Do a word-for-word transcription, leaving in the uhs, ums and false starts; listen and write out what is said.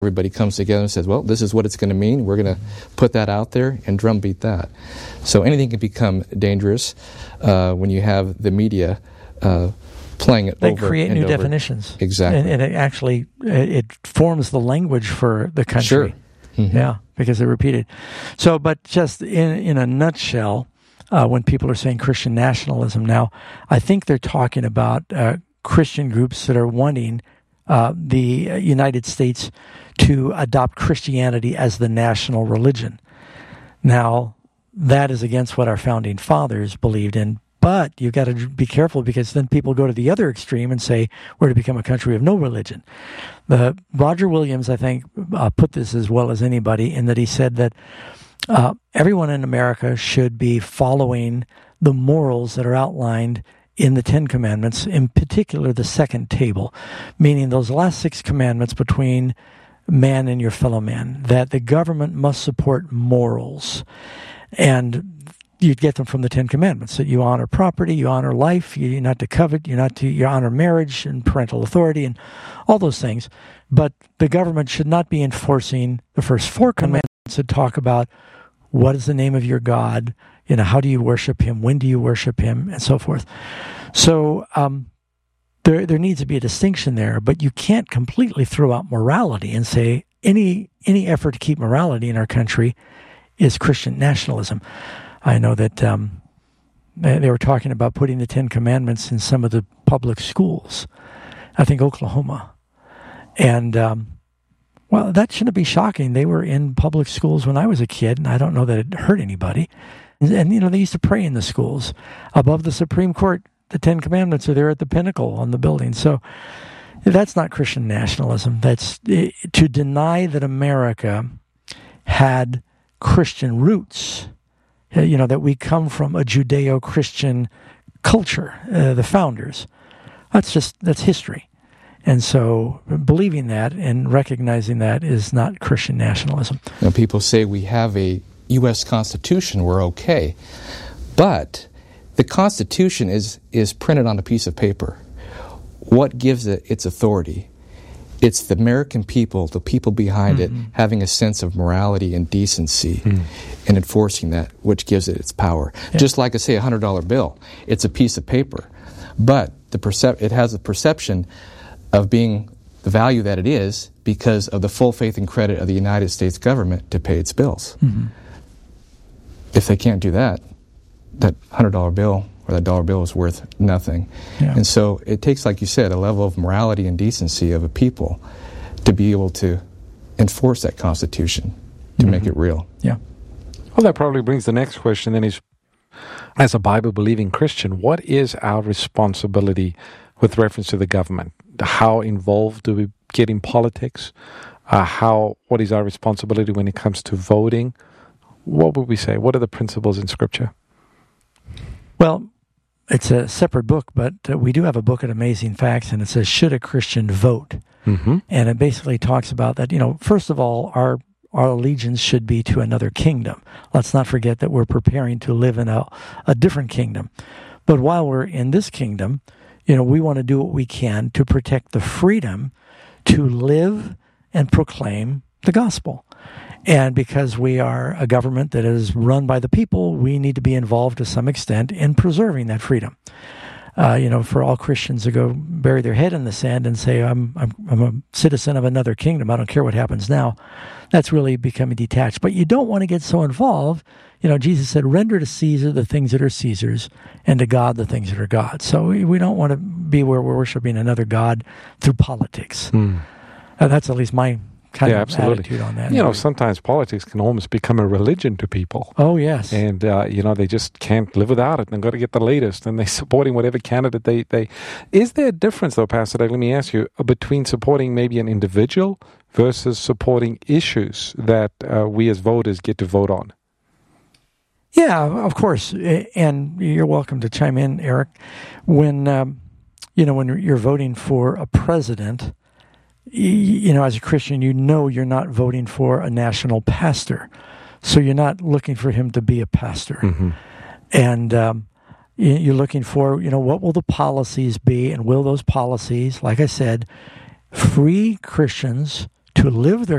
everybody comes together and says, well, this is what it's going to mean. We're going to put that out there and drumbeat that. So anything can become dangerous uh, when you have the media uh, playing it they over create and new over. definitions. Exactly. And, and it actually, it forms the language for the country. Sure. Mm-hmm. Yeah, because they repeat it. So, but just in, in a nutshell, uh, when people are saying Christian nationalism now, I think they're talking about uh, Christian groups that are wanting uh, the United States to adopt Christianity as the national religion. Now, that is against what our founding fathers believed in, but you've got to be careful because then people go to the other extreme and say we're to become a country of no religion. The Roger Williams, I think, uh, put this as well as anybody in that he said that uh, everyone in America should be following the morals that are outlined in the Ten Commandments, in particular the second table, meaning those last six commandments between man and your fellow man, that the government must support morals. And you'd get them from the Ten Commandments, that you honor property, you honor life, you're not to covet, you're not to, you honor marriage and parental authority and all those things. But the government should not be enforcing the first four commandments that talk about what is the name of your God, you know, how do you worship him, when do you worship him, and so forth. So um, there there needs to be a distinction there, but you can't completely throw out morality and say any any effort to keep morality in our country is Christian nationalism. I know that um, they were talking about putting the Ten Commandments in some of the public schools, I think Oklahoma. And, um, well, that shouldn't be shocking. They were in public schools when I was a kid, and I don't know that it hurt anybody. And, and, you know, they used to pray in the schools. Above the Supreme Court, the Ten Commandments are there at the pinnacle on the building. So that's not Christian nationalism. That's uh, to deny that America had Christian roots, you know, that we come from a Judeo-Christian culture, uh, the founders. That's just, that's history. And so believing that and recognizing that is not Christian nationalism. You know, people say we have a U S Constitution, we're okay. But the Constitution is, is printed on a piece of paper. What gives it its authority? It's the American people, the people behind mm-hmm. it, having a sense of morality and decency mm. and enforcing that, which gives it its power. Yeah. Just like I say, a one hundred dollar bill, it's a piece of paper. But the percep- it has a perception of being the value that it is because of the full faith and credit of the United States government to pay its bills. Mm-hmm. If they can't do that, that one hundred dollar bill or that dollar bill is worth nothing. Yeah. And so it takes, like you said, a level of morality and decency of a people to be able to enforce that Constitution, to mm-hmm. make it real. Yeah. Well, that probably brings the next question then is, as a Bible-believing Christian, what is our responsibility with reference to the government? How involved do we get in politics? Uh, how? What is our responsibility when it comes to voting? What would we say? What are the principles in Scripture? Well, it's a separate book, but uh, we do have a book at Amazing Facts, and it says, Should a Christian Vote? Mm-hmm. And it basically talks about that, you know, first of all, our our allegiance should be to another kingdom. Let's not forget that we're preparing to live in a, a different kingdom. But while we're in this kingdom, you know, we want to do what we can to protect the freedom to live and proclaim the gospel. And because we are a government that is run by the people, we need to be involved to some extent in preserving that freedom. Uh, you know, for all Christians to go bury their head in the sand and say, I'm, I'm I'm a citizen of another kingdom, I don't care what happens now, that's really becoming detached. But you don't want to get so involved. You know, Jesus said, render to Caesar the things that are Caesar's, and to God the things that are God's. So we, we don't want to be where we're worshiping another God through politics. Hmm. Uh, that's at least my kind yeah, of absolutely. attitude on that. You know, sometimes politics can almost become a religion to people. Oh, yes. And, uh, you know, they just can't live without it. They've got to get the latest, and they're supporting whatever candidate they... they... Is there a difference, though, Pastor Dave, let me ask you, between supporting maybe an individual versus supporting issues that uh, we as voters get to vote on? Yeah, of course. And you're welcome to chime in, Eric. When, um, you know, when you're voting for a president, you know, as a Christian, you know you're not voting for a national pastor. So you're not looking for him to be a pastor. Mm-hmm. And um, you're looking for, you know, what will the policies be? And will those policies, like I said, free Christians to live their